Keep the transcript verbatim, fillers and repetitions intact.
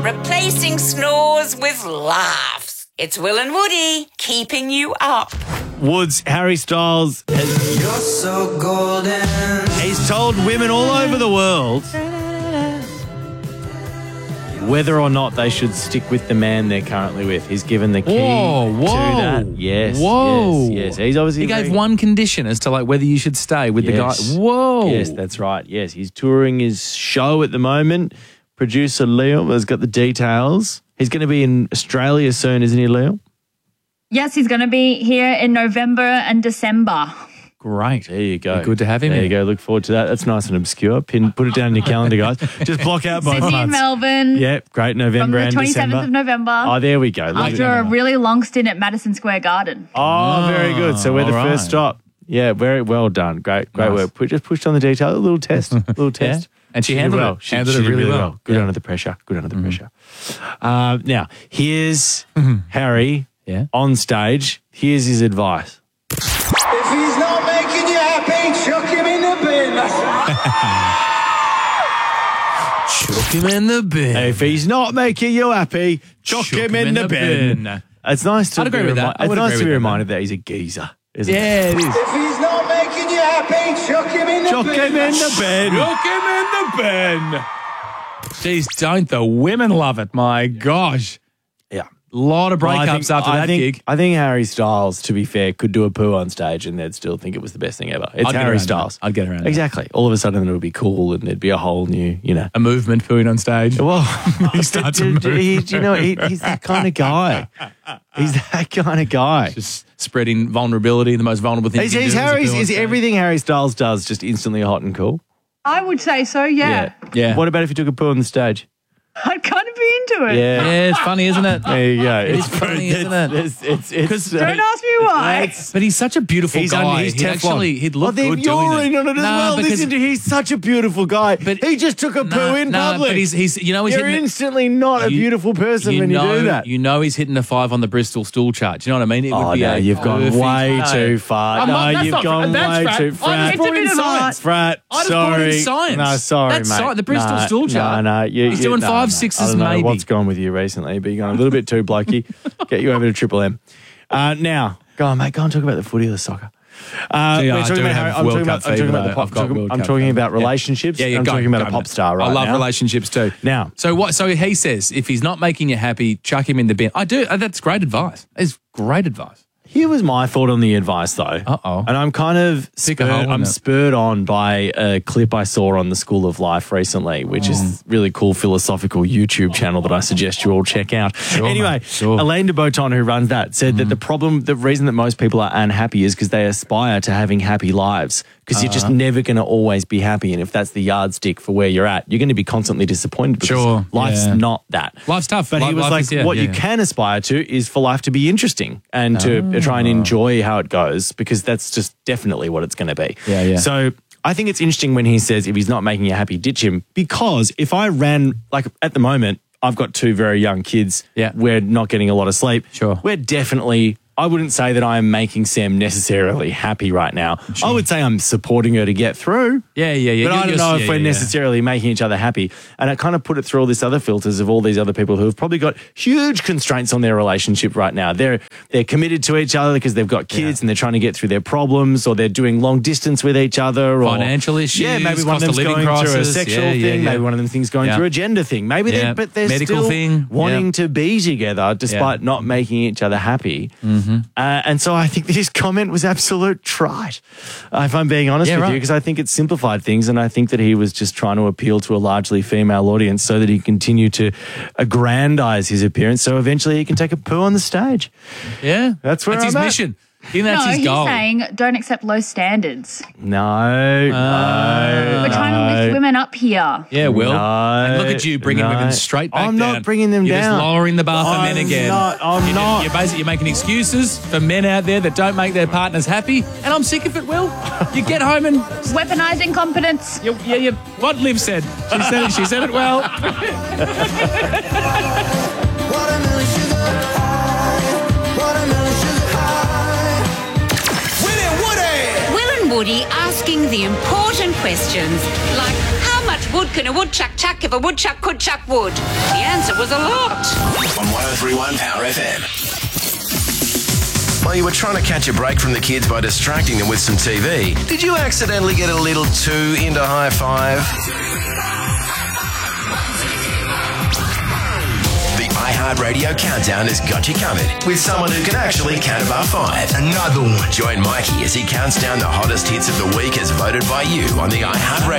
replacing snores with laughs. It's Will and Woody keeping you up. Woods, Harry Styles, has, You're so golden. he's told women all over the world whether or not they should stick with the man they're currently with. He's given the key Whoa, whoa. to that. Yes, Whoa. yes, yes. He's obviously He gave very- one condition as to like whether you should stay with Yes. the guy. Whoa. Yes, that's right. Yes, he's touring his show at the moment. Producer Liam has got the details. He's going to be in Australia soon, isn't he, Liam? Yes, he's going to be here in November and December. Great. There you go. Be good to have him There here. you go. Look forward to that. That's nice and obscure. Pin, put it down in your calendar, guys. Just block out both Sydney and months. Melbourne. Yeah, great. From November the and twenty-seventh December. of November. Oh, there we go. Look at After that. a really long stint at Madison Square Garden. Oh, very good. So we're the all first right. stop. Yeah, very well done. Great, great Nice. work. Put, just pushed on the detail. A little test. A little test. And she did handled well. it. She Handled she it did really well. Good Yeah. under the pressure. Good under the pressure. Uh, now, here's Harry Yeah. on stage. Here's his advice. If he's not making you happy, chuck him in the bin. Chuck him in the bin. If he's not making you happy, chuck, him, in, the, bin. It's nice to I'd agree be with that. remi- I It's would nice agree to be with that, reminded that he's a geezer, isn't it? Yeah, it is. If he's not making you happy, chuck him in the Chuck bin. him in the bin. Chuck him in the bin. Jeez, don't the women love it? My gosh. Yeah. A lot of Well, I breakups think- after I that think, gig. I think Harry Styles, to be fair, could do a poo on stage and they'd still think it was the best thing ever. It's I'd get Harry around Styles. that. I'd get around that. Exactly. All of a sudden it would be cool and there'd be a whole new, you know. A movement pooing on stage. Well, He starts a d- d- he- movement. you know, he, he's that kind of guy. He's that kind of guy. Just spreading vulnerability, the most vulnerable thing Is, you can is, do. Harry's, poo on is stage. everything Harry Styles does just instantly hot and cool? I would say so, yeah. Yeah. What about if you took a poo on the stage? I'd kind of be into it. Yeah. Yeah, it's funny, isn't it? There you go. It's funny, isn't it? It's, it's, it's, it's, Don't ask me why. But he's such a beautiful He's guy. on his he'd Teflon. actually, he'd look oh, they're good doing urine it. on it as Nah, well. because- Listen to he's such a beautiful guy. But- he just took a poo Nah, in nah, public. but he's, he's, you know, he's You're hitting the- instantly not a You- beautiful person when know, you do that. You know he's hitting a five on the Bristol stool chart. Do you know what I mean? It Oh, would be no, a you've gone perfect- way No. too far. I'm no, not- that's you've not- gone that's way frat. too I just frat. brought in It's a bit of science. Frat, I just sorry. brought in science. No, sorry, That's mate. sci- the Bristol no, stool chart. No, no. You, He's you, doing no, five no. sixes I don't know maybe. what's gone with you recently, but you're going a little bit too blokey. Get you over to Triple M. Uh, now, go on, mate. Go and talk about the footy or the soccer. Uh, Gee, we're I talking do about, have Harry- I'm World talking Cup about, I'm talking fever, about the though. pop. I've got World I'm Cup talking fever. about Yeah. relationships. Yeah, yeah, I'm go, talking about go, a pop mate. star right I love now. relationships too. Now- so what? So he says if he's not making you happy, chuck him in the bin. I do. uh, That's great advice. It's great advice. Here was my thought on the advice, though. Uh-oh. And I'm kind of Pick a spurred, hole in I'm it. spurred on by a clip I saw on the School of Life recently, which Oh. is a really cool philosophical YouTube channel that I suggest you all check out. anyway, mate. Sure. Elaine de Botton, who runs that, said that the problem, the reason that most people are unhappy is because they aspire to having happy lives. Because you're Uh-huh. just never going to always be happy. And if that's the yardstick for where you're at, you're going to be constantly disappointed because Sure. life's Yeah. not that. Life's tough. But he Li- was life like, is- yeah, what yeah, you yeah. can aspire to is for life to be interesting and to try and enjoy how it goes, because that's just definitely what it's going to be. Yeah, yeah. So I think it's interesting when he says if he's not making you happy, ditch him. Because if I ran, like at the moment, I've got two very young kids. Yeah. We're not getting a lot of sleep. Sure. We're definitely, I wouldn't say that I am making Sam necessarily happy right now. I would say I'm supporting her to get through. Yeah, yeah, yeah. But You're- I don't you're- know if yeah, we're yeah, yeah. necessarily making each other happy. And I kind of put it through all this other filters of all these other people who have probably got huge constraints on their relationship right now. They're they're committed to each other because they've got kids and they're trying to get through their problems, or they're doing long distance with each other. Or, Financial issues, Yeah, maybe one of cost of them's living going through a crisis. sexual Yeah, yeah, thing. yeah. Maybe one of them things going Yeah. through a gender thing. Maybe Yeah. they're, but they're Medical still thing. wanting Yeah. to be together despite Yeah. not making each other happy. Mm-hmm. Uh, and so I think this comment was absolute trite, uh, if I'm being honest Yeah, with right. you, because I think it simplified things, and I think that he was just trying to appeal to a largely female audience so that he continue to aggrandize his appearance, so eventually he can take a poo on the stage. Yeah. That's where That's his I'm at. mission. I think that's no, his he's goal. saying don't accept low standards. No, no, We're trying to lift women up here. Yeah, Will. No, and look at you bringing no. women straight back I'm down. not bringing them you're down. You're just lowering the bar for I'm men again. not- I'm you're, not. You're basically you're making excuses for men out there that don't make their partners happy, and I'm sick of it, Will. You get home and Weaponizing competence. you, you, you, what Liv said. She said it. She said it well. Watermelon sugar high. Watermelon sugar high. Will and Woody. Will and Woody asking the important questions like, how much wood can a woodchuck chuck if a woodchuck could chuck wood? The answer was a lot. On one oh three point one Power F M. While you were trying to catch a break from the kids by distracting them with some T V, did you accidentally get a little too into high five? The iHeartRadio Countdown has got you covered with someone who can actually count above five. Another one. Join Mikey as he counts down the hottest hits of the week as voted by you on the iHeartRadio